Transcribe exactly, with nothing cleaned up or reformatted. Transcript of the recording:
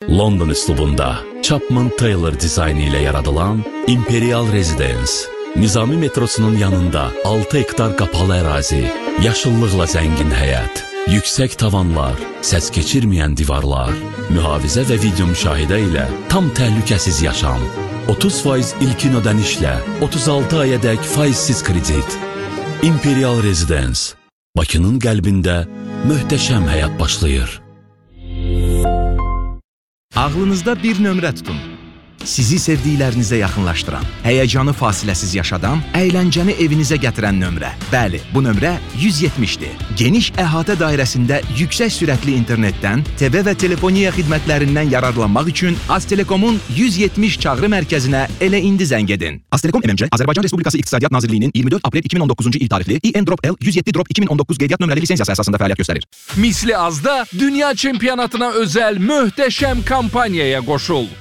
London üslubunda Chapman Taylor dizaynı ilə yaradılan Imperial Residence, Nizami metrosunun yanında altı hektar qapalı ərazi, yaşıllıqla zəngin həyət, yüksək tavanlar, səs keçirməyən divarlar, mühafizə və video müşahidə ilə tam təhlükəsiz yaşam, otuz faiz ilkin ödənişlə otuz altı ayədək faizsiz kredit. Imperial Residence, Bakının qəlbində möhtəşəm həyat başlayır. Ağlınızda bir nömrə tutun. Sizi sevdiklərinizə yaxınlaşdıran, həyəcanı fasiləsiz yaşadan, əyləncəni evinizə gətirən nömrə. Bəli, bu nömrə yüz yetmişdir. Geniş əhatə dairəsində yüksək sürətli internetdən, T V və telefoniya xidmətlərindən yararlanmaq üçün Aztelekomun yüz yetmiş çağrı mərkəzinə elə indi zəng edin. Aztelekom M M C, Azərbaycan Respublikası İqtisadiyyat Nazirliyinin iyirmi dörd aprel iki min on doqquzuncu il tarixli I N Drop L yüz yeddi Drop iki min on doqquz qeydiyyat nömrəli lisensiyası əsasında fəaliyyət göstərir. Misli azda dünya çempionatına özəl möhtəşəm kampaniyaya qoşul.